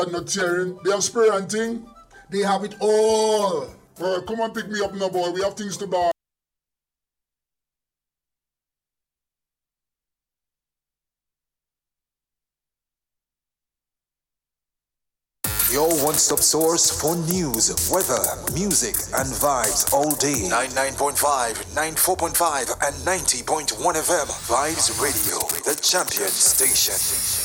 Not tearing. They have spray and thing. They have it all. Well, come and pick me up now, boy. We have things to buy. Your one-stop source for news, weather, music, and vibes all day. 99.5, 94.5, and 90.1 FM. Vibes Radio, the champion station.